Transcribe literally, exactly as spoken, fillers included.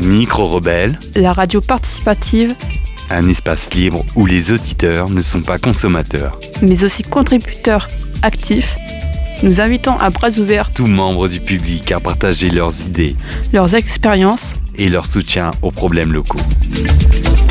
Micro-Rebelle, la radio participative, un espace libre où les auditeurs ne sont pas consommateurs, mais aussi contributeurs actifs. Nous invitons à bras ouverts tous membres du public à partager leurs idées, leurs expériences et leur soutien aux problèmes locaux.